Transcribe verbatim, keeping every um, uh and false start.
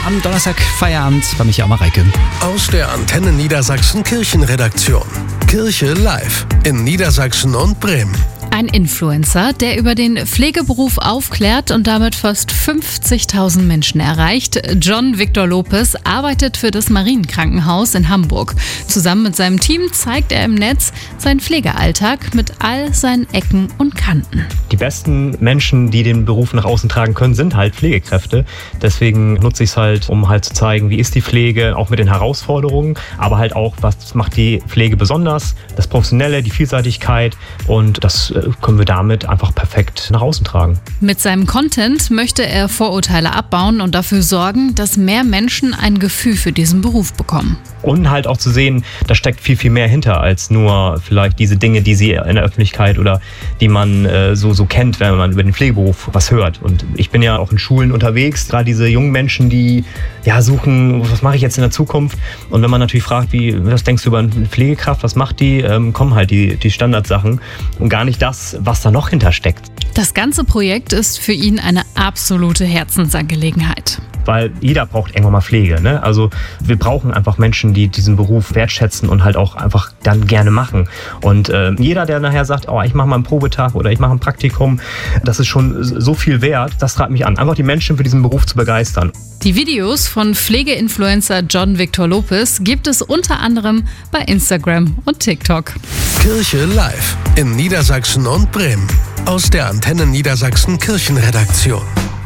am Donnerstag Feierabend bei Michael Mareike. Aus der Antenne Niedersachsen Kirchenredaktion. Kirche live in Niedersachsen und Bremen. Ein Influencer, der über den Pflegeberuf aufklärt und damit fast fünfzigtausend Menschen erreicht. John Victor Lopez arbeitet für das Marienkrankenhaus in Hamburg. Zusammen mit seinem Team zeigt er im Netz seinen Pflegealltag mit all seinen Ecken und Kanten. Die besten Menschen, die den Beruf nach außen tragen können, sind halt Pflegekräfte. Deswegen nutze ich es halt, um halt zu zeigen, wie ist die Pflege, auch mit den Herausforderungen, aber halt auch, was macht die Pflege besonders, das Professionelle, die Vielseitigkeit, und das können wir damit einfach perfekt nach außen tragen. Mit seinem Content möchte er Vorurteile abbauen und dafür sorgen, dass mehr Menschen ein Gefühl für diesen Beruf bekommen. Und halt auch zu sehen, da steckt viel, viel mehr hinter als nur vielleicht diese Dinge, die sie in der Öffentlichkeit oder die man äh, so, so kennt, wenn man über den Pflegeberuf was hört. Und ich bin ja auch in Schulen unterwegs, gerade diese jungen Menschen, die ja suchen, was mache ich jetzt in der Zukunft? Und wenn man natürlich fragt, wie, was denkst du über eine Pflegekraft, was macht die, ähm, kommen halt die, die Standardsachen und gar nicht das, was da noch hintersteckt. Das ganze Projekt ist für ihn eine absolute Herzensangelegenheit. Weil jeder braucht irgendwann mal Pflege, ne? Also wir brauchen einfach Menschen, die diesen Beruf wertschätzen und halt auch einfach dann gerne machen. Und äh, jeder, der nachher sagt, oh, ich mache mal einen Probetag oder ich mache ein Praktikum, das ist schon so viel wert, das treibt mich an, einfach die Menschen für diesen Beruf zu begeistern. Die Videos von Pflegeinfluencer John Victor Lopez gibt es unter anderem bei Instagram und TikTok. Kirche live in Niedersachsen und Bremen. Aus der Antenne Niedersachsen Kirchenredaktion.